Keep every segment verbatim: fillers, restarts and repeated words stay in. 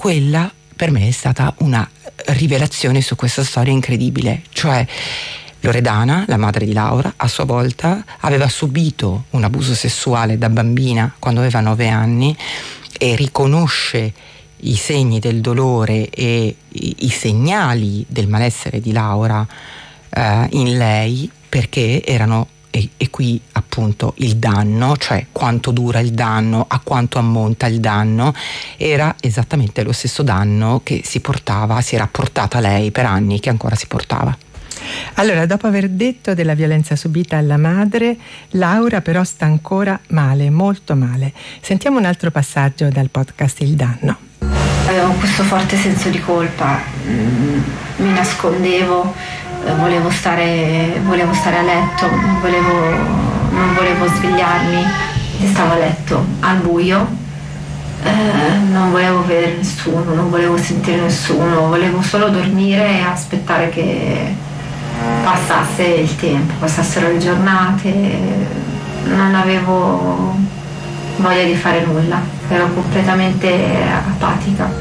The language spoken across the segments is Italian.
quella per me è stata una rivelazione su questa storia incredibile, cioè Loredana, la madre di Laura, a sua volta aveva subito un abuso sessuale da bambina quando aveva nove anni e riconosce i segni del dolore e i, i segnali del malessere di Laura eh, in lei, perché erano, e, e qui appunto il danno, cioè quanto dura il danno, a quanto ammonta il danno, era esattamente lo stesso danno che si portava, si era portata lei per anni, che ancora si portava. Allora, dopo aver detto della violenza subita alla madre, Laura però sta ancora male, molto male. Sentiamo un altro passaggio dal podcast Il danno. Avevo questo forte senso di colpa, mi nascondevo, volevo stare, volevo stare a letto, non volevo, non volevo svegliarmi, stavo a letto al buio, eh, non volevo vedere nessuno, non volevo sentire nessuno, volevo solo dormire e aspettare che passasse il tempo, passassero le giornate, non avevo voglia di fare nulla, ero completamente apatica.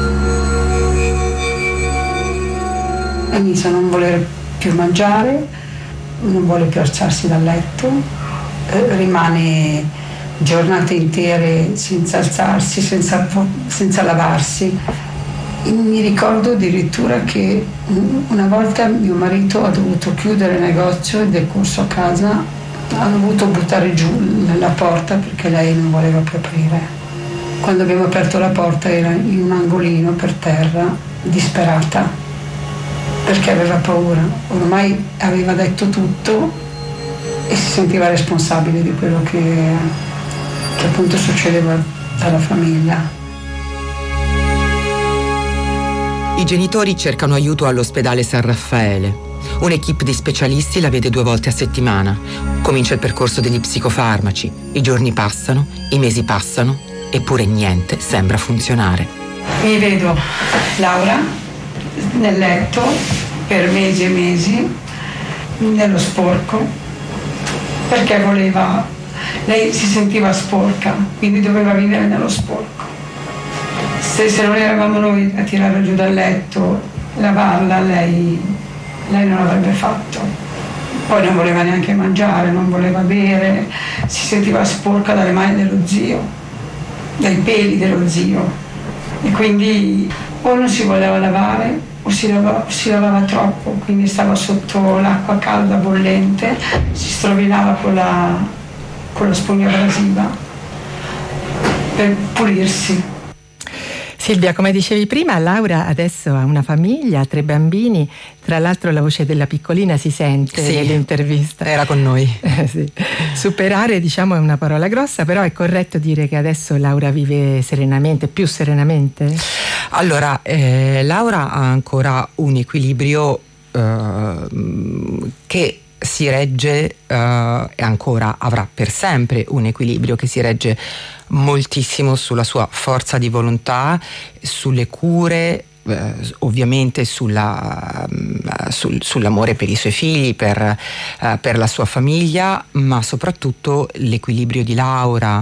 Inizia a non voler più mangiare, non vuole più alzarsi dal letto, eh, rimane giornate intere senza alzarsi, senza, senza lavarsi. Mi ricordo addirittura che una volta mio marito ha dovuto chiudere il negozio ed è corso a casa, ha dovuto buttare giù la porta perché lei non voleva più aprire. Quando abbiamo aperto la porta era in un angolino per terra, disperata, perché aveva paura. Ormai aveva detto tutto e si sentiva responsabile di quello che, che appunto succedeva alla famiglia. I genitori cercano aiuto all'ospedale San Raffaele. Un'equipe di specialisti la vede due volte a settimana. Comincia il percorso degli psicofarmaci. I giorni passano, i mesi passano, eppure niente sembra funzionare. Mi vedo Laura nel letto per mesi e mesi, nello sporco, perché voleva, lei si sentiva sporca, quindi doveva vivere nello sporco. Se, se non eravamo noi a tirarla giù dal letto, lavarla, lei, lei non l'avrebbe fatto. Poi non voleva neanche mangiare, non voleva bere, si sentiva sporca dalle mani dello zio, dai peli dello zio. E quindi o non si voleva lavare o si lavava, si lavava troppo, quindi stava sotto l'acqua calda bollente, si strofinava con la, con la spugna abrasiva per pulirsi. Silvia, come dicevi prima, Laura adesso ha una famiglia, tre bambini, tra l'altro la voce della piccolina si sente sì, nell'intervista. Era con noi. Eh, sì. Superare, diciamo, è una parola grossa, però è corretto dire che adesso Laura vive serenamente, più serenamente? Allora, eh, Laura ha ancora un equilibrio eh, che si regge uh, e ancora avrà per sempre un equilibrio che si regge moltissimo sulla sua forza di volontà, sulle cure, uh, ovviamente sulla, uh, sul, sull'amore per i suoi figli, per, uh, per la sua famiglia, ma soprattutto l'equilibrio di Laura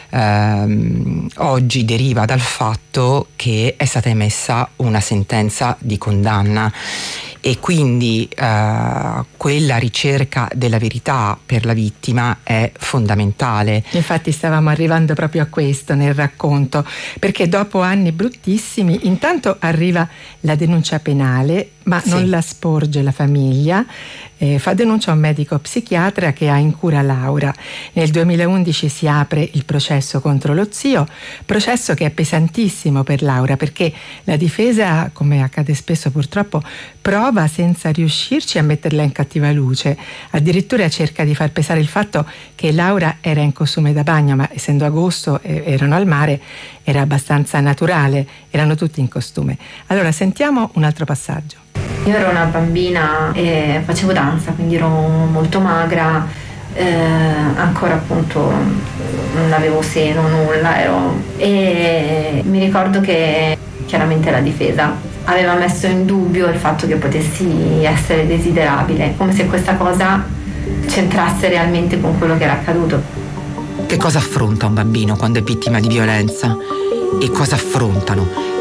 uh, oggi deriva dal fatto che è stata emessa una sentenza di condanna. E quindi uh, quella ricerca della verità per la vittima è fondamentale. Infatti stavamo arrivando proprio a questo nel racconto, perché dopo anni bruttissimi intanto arriva la denuncia penale, ma sì. non la sporge la famiglia, eh, fa denuncia a un medico psichiatra che ha in cura Laura. Nel duemilaundici si apre il processo contro lo zio, processo che è pesantissimo per Laura, perché la difesa, come accade spesso purtroppo, prova senza riuscirci a metterla in cattiva luce. Addirittura cerca di far pesare il fatto che Laura era in costume da bagno, ma essendo agosto eh, erano al mare, era abbastanza naturale, erano tutti in costume. Allora sentiamo un altro passaggio. Io ero una bambina e facevo danza, quindi ero molto magra, eh, ancora appunto non avevo seno, nulla, ero... e mi ricordo che chiaramente la difesa aveva messo in dubbio il fatto che potessi essere desiderabile, come se questa cosa c'entrasse realmente con quello che era accaduto. Che cosa affronta un bambino quando è vittima di violenza? E cosa affrontano